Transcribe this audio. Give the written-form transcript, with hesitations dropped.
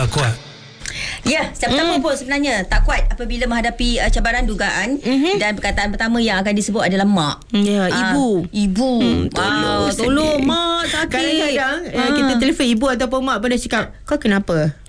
tak kuat. Ya, siapa-siapa pun sebenarnya tak kuat apabila menghadapi cabaran dugaan. Dan perkataan pertama yang akan disebut adalah mak. Ya, ibu. Ibu. Tolong Tolong mak sakit. Kadang-kadang kita telefon ibu ataupun mak pada cakap, kau kenapa?